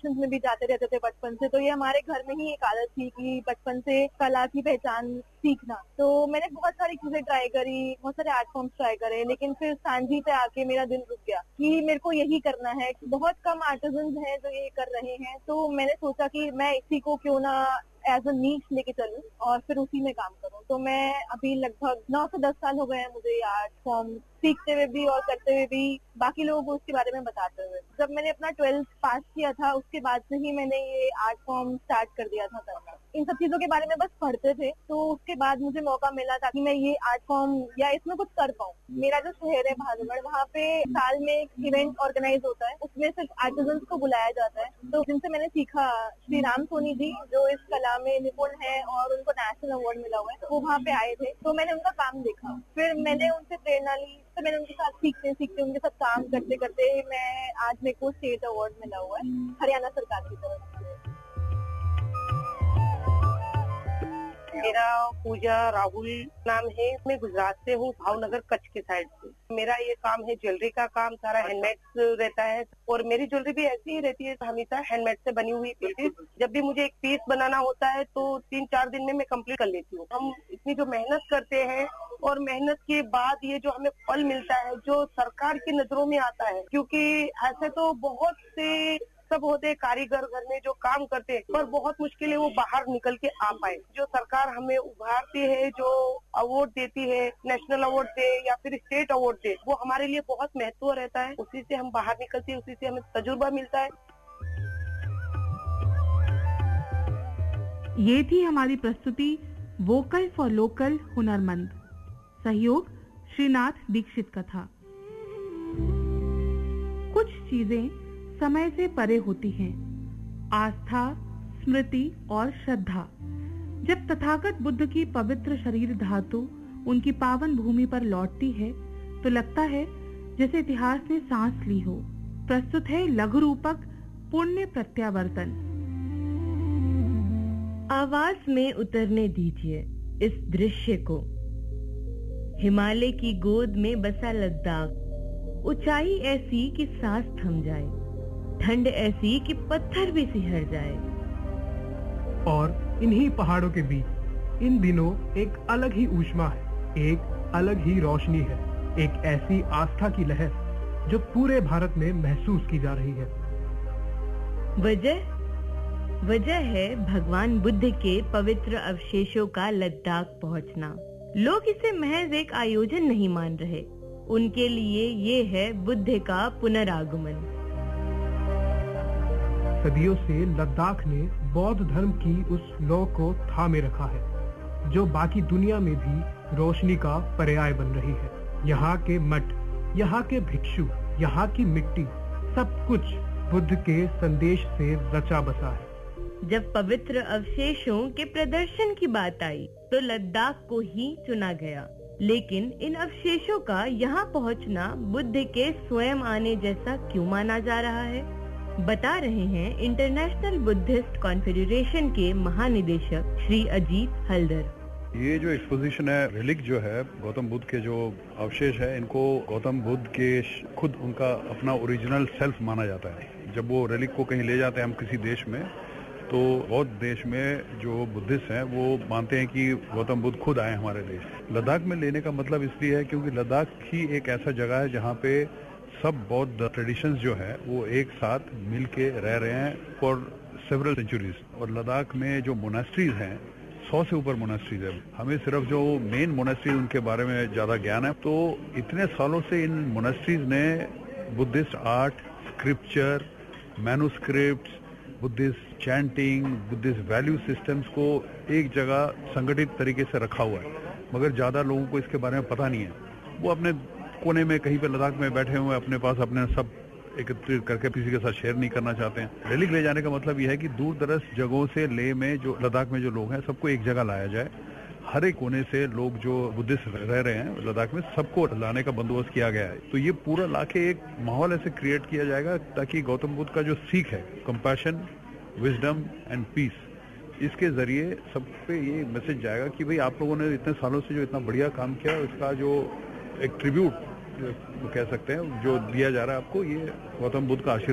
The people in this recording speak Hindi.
कॉम्पिटिशन्स में भी जाते रहते थे बचपन से, तो ये हमारे घर में ही एक आदत थी कि बचपन से कला की पहचान सीखना। तो मैंने बहुत सारी चीजें ट्राई करी, बहुत सारे आर्ट फॉर्म्स ट्राई करे, लेकिन फिर सांझी पे आके मेरा दिल रुक गया कि मेरे को यही करना है। बहुत कम आर्टिजन्स हैं जो ये कर रहे हैं, तो मैंने सोचा कि मैं इसी को क्यों ना एज अ नीश लेके चलूं और फिर उसी में काम करूं। तो मैं अभी लगभग 9 से 10 साल हो गए हैं मुझे ये आर्ट फॉर्म सीखते हुए भी और करते हुए भी, बाकी लोगों को उसके बारे में बताते हुए। जब मैंने अपना 12th पास किया था उसके बाद से ही मैंने ये आर्ट फॉर्म स्टार्ट कर दिया था करना। इन सब चीजों के बारे में बस पढ़ते थे, तो उसके बाद मुझे मौका मिला ताकि मैं ये आर्ट फॉर्म या इसमें कुछ कर पाऊँ। मेरा जो शहर है भागलगढ़, वहाँ पे साल में एक इवेंट ऑर्गेनाइज होता है, उसमें सिर्फ आर्टिजन्स को बुलाया जाता है। तो जिनसे मैंने सीखा, श्री राम सोनी जी जो इस कला में निपुण है और उनको नेशनल अवार्ड मिला हुआ है, तो वो वहाँ पे आए थे, तो मैंने उनका काम देखा। फिर मैंने उनसे प्रेरणा ली, तो मैंने उनके साथ सीखते सीखते उनके साथ काम करते करते मैं आज मेरे को स्टेट अवार्ड मिला हुआ है हरियाणा सरकार की तरफ से। मेरा पूजा राहुल नाम है। मैं गुजरात से हूँ, भावनगर कच्छ के साइड से। मेरा ये काम है ज्वेलरी का काम, सारा हैंडमेड रहता है और मेरी ज्वेलरी भी ऐसी ही रहती है, हमेशा हैंडमेड से बनी हुई पीसेस। जब भी मुझे एक पीस बनाना होता है तो 3-4 दिन में मैं कंप्लीट कर लेती हूँ। हम इतनी जो मेहनत करते हैं और मेहनत के बाद ये जो हमें फल मिलता है, जो सरकार की नजरों में आता है, क्योंकि ऐसे तो बहुत से सब होते कारीगर घर में जो काम करते हैं, पर बहुत मुश्किल है वो बाहर निकल के आ पाए। जो सरकार हमें उभारती है, जो अवार्ड देती है, नेशनल अवार्ड दे या फिर स्टेट अवार्ड दे, वो हमारे लिए बहुत महत्व रहता है। उसी से हम बाहर निकलते हैं, उसी से हमें तजुर्बा मिलता है। ये थी हमारी प्रस्तुति वोकल फॉर लोकल हुनरमंद। सहयोग श्रीनाथ दीक्षित का था। कुछ चीजें समय से परे होती हैं, आस्था, स्मृति और श्रद्धा। जब तथागत बुद्ध की पवित्र शरीर धातु उनकी पावन भूमि पर लौटती है तो लगता है जैसे इतिहास ने सांस ली हो। प्रस्तुत है लघु रूपक पुण्य प्रत्यावर्तन। आवाज में उतरने दीजिए इस दृश्य को। हिमालय की गोद में बसा लद्दाख, ऊंचाई ऐसी कि सांस थम जाए, ठंड ऐसी कि पत्थर भी सिहर जाए। और इन्हीं पहाड़ों के बीच इन दिनों एक अलग ही ऊष्मा है, एक अलग ही रोशनी है, एक ऐसी आस्था की लहर जो पूरे भारत में महसूस की जा रही है। वजह है भगवान बुद्ध के पवित्र अवशेषों का लद्दाख पहुंचना। लोग इसे महज एक आयोजन नहीं मान रहे, उनके लिए ये है बुद्ध का पुनरागमन। सदियों से लद्दाख ने बौद्ध धर्म की उस लौ को थामे रखा है जो बाकी दुनिया में भी रोशनी का पर्याय बन रही है। यहाँ के मठ, यहाँ के भिक्षु, यहाँ की मिट्टी, सब कुछ बुद्ध के संदेश से रचा बसा है। जब पवित्र अवशेषों के प्रदर्शन की बात आई तो लद्दाख को ही चुना गया, लेकिन इन अवशेषों का यहाँ पहुँचना बुद्ध के स्वयं आने जैसा क्यों माना जा रहा है, बता रहे हैं इंटरनेशनल बुद्धिस्ट कॉन्फेडरेशन के महानिदेशक श्री अजीत हल्दर। ये जो एक्सपोजिशन है, रिलिक जो है गौतम बुद्ध के जो अवशेष है, इनको गौतम बुद्ध के खुद उनका अपना ओरिजिनल सेल्फ माना जाता है। जब वो रिलिक को कहीं ले जाते हैं हम किसी देश में, तो बौद्ध देश में जो बुद्धिस्ट हैं वो मानते हैं कि गौतम बुद्ध खुद आए हमारे देश। लद्दाख में लेने का मतलब इसलिए है क्योंकि लद्दाख ही एक ऐसा जगह है जहाँ पे सब बौद्ध ट्रेडिशंस जो है वो एक साथ मिल के रह रहे हैं फॉर सेवरल सेंचुरीज। और लद्दाख में जो मोनास्ट्रीज हैं, 100 से ऊपर मोनास्ट्रीज है। हमें सिर्फ जो मेन मोनास्ट्रीज उनके बारे में ज्यादा ज्ञान है। तो इतने सालों से इन मोनास्ट्रीज ने Buddhist art, scripture, manuscript, Buddhist chanting, Buddhist value systems को एक जगह संगठित तरीके से रखा हुआ है, मगर ज्यादा लोगों को इसके बारे में पता नहीं है। वो अपने कोने में कहीं पे लद्दाख में बैठे हुए अपने पास अपने सब एकत्रित करके किसी के साथ शेयर नहीं करना चाहते हैं। रिलिक ले जाने का मतलब यह है कि दूर दराज जगहों से लेह में जो लद्दाख में जो लोग हैं सबको एक जगह लाया जाए। हर एक कोने से लोग जो बुद्धिस्ट रह रहे हैं लद्दाख में, सबको लाने का बंदोबस्त किया गया है। तो ये पूरा लाके एक माहौल ऐसे क्रिएट किया जाएगा ताकि गौतम बुद्ध का जो सीख है, कंपैशन, विजडम एंड पीस, इसके जरिए सब पे ये मैसेज जाएगा कि भाई आप लोगों ने इतने सालों से जो इतना बढ़िया काम किया, इसका जो एक ट्रिब्यूट कह सकते हैं जो दिया जा रहा है आपको, ये गौतम बुद्ध का आशीर्वाद